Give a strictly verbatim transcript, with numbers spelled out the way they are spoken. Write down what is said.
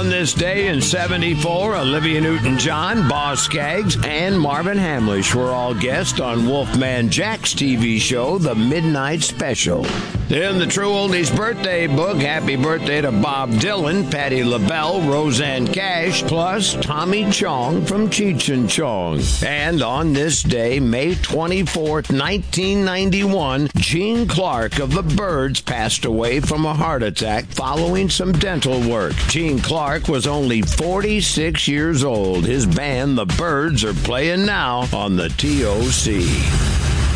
On this day in seventy-four, Olivia Newton-John, Boz Scaggs, and Marvin Hamlish were all guests on Wolfman Jack's T V show, The Midnight Special. In the True Oldies birthday book, happy birthday to Bob Dylan, Patti LaBelle, Roseanne Cash, plus Tommy Chong from Cheech and Chong. And on this day, May twenty-fourth, nineteen ninety-one, Gene Clark of the Byrds passed away from a heart attack following some dental work. Gene Clark was only forty-six years old. His band, the Byrds, are playing now on the T O C.